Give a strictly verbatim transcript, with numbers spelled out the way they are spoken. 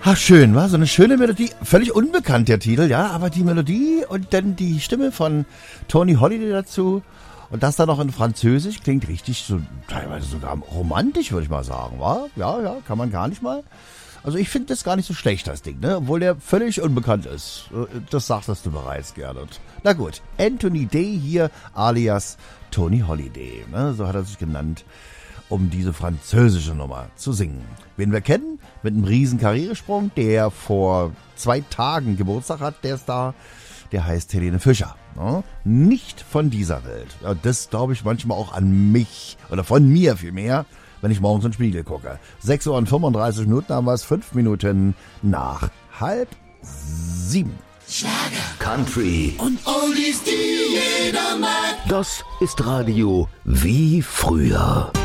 Ach, schön, war so eine schöne Melodie. Völlig unbekannt der Titel, ja, aber die Melodie und dann die Stimme von Tony Holiday dazu und das dann noch in Französisch klingt richtig, so teilweise sogar romantisch, würde ich mal sagen, wa? Ja, ja, kann man gar nicht mal. Also ich finde das gar nicht so schlecht, das Ding, ne? Obwohl der völlig unbekannt ist. Das sagtest du bereits, Gernot. Na gut, Anthony Day hier, alias Tony Holiday, ne? So hat er sich genannt, um diese französische Nummer zu singen. Wen wir kennen, mit einem riesen Karrieresprung, der vor zwei Tagen Geburtstag hat, der ist da, der heißt Helene Fischer. Ne? Nicht von dieser Welt. Ja, das glaube ich manchmal auch an mich, oder von mir vielmehr, wenn ich morgens in den Spiegel gucke. sechs Uhr und fünfunddreißig Minuten haben wir es, fünf Minuten nach halb sieben. Schlager, Country und Oldies, die jeder mag. Das ist Radio wie früher.